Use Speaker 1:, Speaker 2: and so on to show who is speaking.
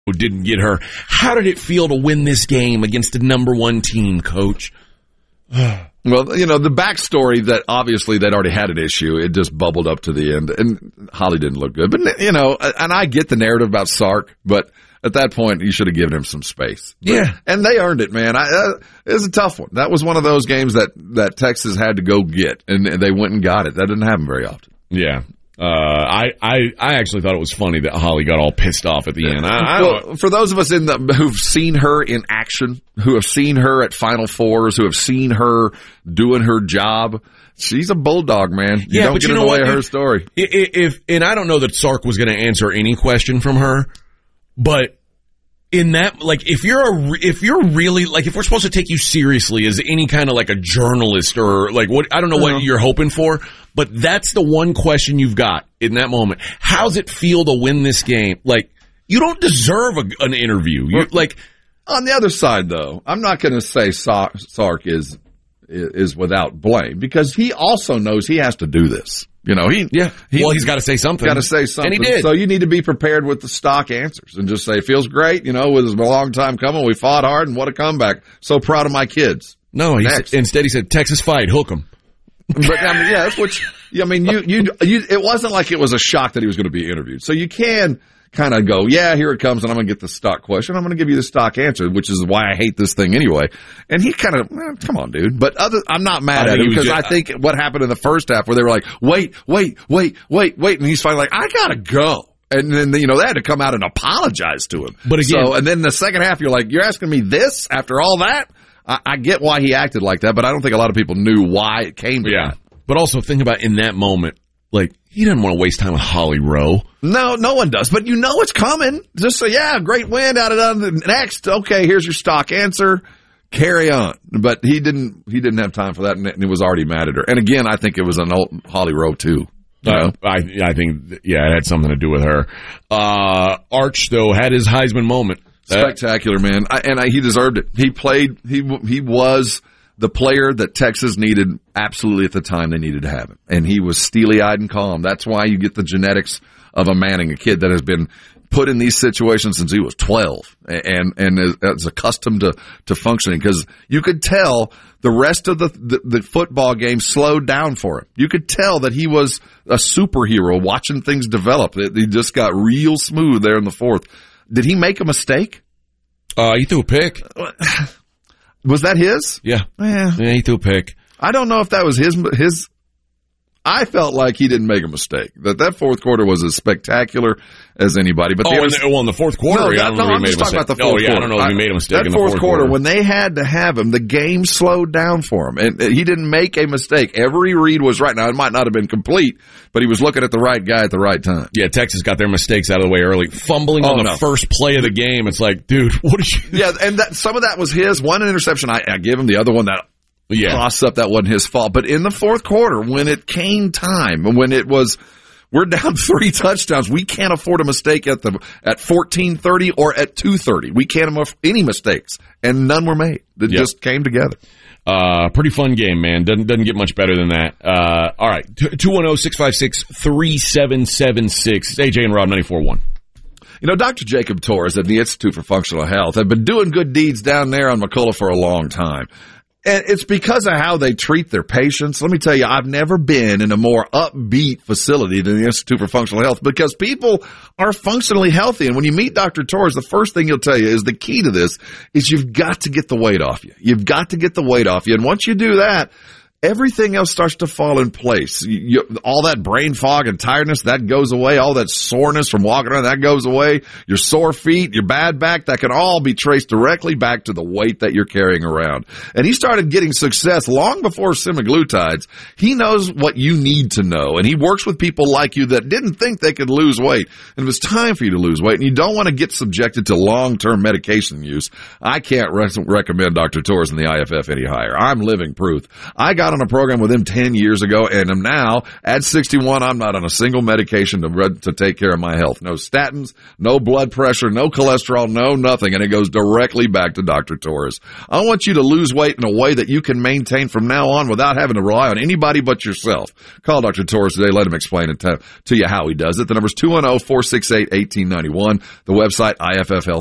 Speaker 1: didn't get her. How did it feel to win this game against the number one team, Coach?
Speaker 2: Well, the backstory that obviously they'd already had an issue. It just bubbled up to the end, and Holly didn't look good. But, and I get the narrative about Sark, but at that point, you should have given him some space.
Speaker 1: Yeah.
Speaker 2: And they earned it, man. It was a tough one. That was one of those games that Texas had to go get, and they went and got it. That didn't happen very often.
Speaker 1: Yeah. I actually thought it was funny that Holly got all pissed off at the end.
Speaker 2: Well, for those of us who've seen her in action, who have seen her at Final Fours, who have seen her doing her job, she's a bulldog, man. You don't get in the way of her story.
Speaker 1: And I don't know that Sark was going to answer any question from her, but in that, if you're really, if we're supposed to take you seriously as any kind of a journalist or what, I don't know what you're hoping for, but that's the one question you've got in that moment. How's it feel to win this game? You don't deserve an interview.
Speaker 2: On the other side, though, I'm not going to say Sark is without blame, because he also knows he has to do this. He's got to say something.
Speaker 1: And he did.
Speaker 2: So you need to be prepared with the stock answers and just say, it feels great. It was a long time coming. We fought hard, and what a comeback. So proud of my kids.
Speaker 1: No, instead he said, Texas fight, hook 'em.
Speaker 2: But that's what it wasn't like it was a shock that he was going to be interviewed. So you can kind of go, yeah, here it comes, and I'm going to get the stock question. I'm going to give you the stock answer, which is why I hate this thing anyway. And he kind of, come on, dude. But I'm not mad at him, because I think what happened in the first half where they were like, wait, and he's finally like, I got to go. And then, they had to come out and apologize to him.
Speaker 1: But again,
Speaker 2: and then the second half, you're like, you're asking me this after all that? I get why he acted like that, but I don't think a lot of people knew why it came to that.
Speaker 1: But also think about in that moment, he didn't want to waste time with Holly Rowe.
Speaker 2: No one does. But it's coming. Just say, yeah, great win out of next. Okay, here's your stock answer. Carry on. But he didn't have time for that, and he was already mad at her. And again, I think it was an old Holly Rowe too.
Speaker 1: I think, it had something to do with her. Arch, though, had his Heisman moment.
Speaker 2: Spectacular, man. He deserved it. He played, he was the player that Texas needed absolutely at the time they needed to have him. And he was steely-eyed and calm. That's why you get the genetics of a Manning, a kid that has been put in these situations since he was 12 and is accustomed to functioning. Because you could tell the rest of the football game slowed down for him. You could tell that he was a superhero watching things develop. He just got real smooth there in the fourth. Did he make a mistake?
Speaker 1: He threw a pick.
Speaker 2: Was that his?
Speaker 1: Yeah. Yeah, he threw a pick.
Speaker 2: I don't know if that was his. I felt like he didn't make a mistake. That fourth quarter was as spectacular as anybody. But
Speaker 1: in the fourth quarter,
Speaker 2: I'm just talking about the fourth quarter.
Speaker 1: I don't know if he made a mistake in the
Speaker 2: fourth quarter. When they had to have him, the game slowed down for him, and he didn't make a mistake. Every read was right. Now, it might not have been complete, but he was looking at the right guy at the right time.
Speaker 1: Yeah, Texas got their mistakes out of the way early. Fumbling on the first play of the game. It's like, dude, what did you...
Speaker 2: Yeah, and some of that was his. One interception I give him. The other one that... toss up, that wasn't his fault. But in the fourth quarter, when it came time, when it was, we're down 3 touchdowns, we can't afford a mistake at 14:30 or at 2:30. We can't afford any mistakes, and none were made. It just came together.
Speaker 1: Pretty fun game, man. Doesn't get much better than that. All right, 210-656-3776. It's AJ and Rob 94.1.
Speaker 2: Dr. Jacob Torres at the Institute for Functional Health have been doing good deeds down there on McCullough for a long time. And it's because of how they treat their patients. Let me tell you, I've never been in a more upbeat facility than the Institute for Functional Health, because people are functionally healthy. And when you meet Dr. Torres, the first thing he'll tell you is the key to this is you've got to get the weight off you. You've got to get the weight off you. And once you do that, everything else starts to fall in place. All that brain fog and tiredness, that goes away. All that soreness from walking around, that goes away. Your sore feet, your bad back, that can all be traced directly back to the weight that you're carrying around. And he started getting success long before semaglutides. He knows what you need to know, and he works with people like you that didn't think they could lose weight. And it was time for you to lose weight, and you don't want to get subjected to long-term medication use. I can't recommend Dr. Torres and the IFF any higher. I'm living proof. I got got on a program with him 10 years ago and am now at 61. I'm not on a single medication to take care of my health. No statins, no blood pressure, no cholesterol, no nothing. And it goes directly back to Dr. Torres. I want you to lose weight in a way that you can maintain from now on without having to rely on anybody but yourself. Call Dr. Torres today. Let him explain it to you how he does it. The number's 210-468-1891. The website, IFFHealth.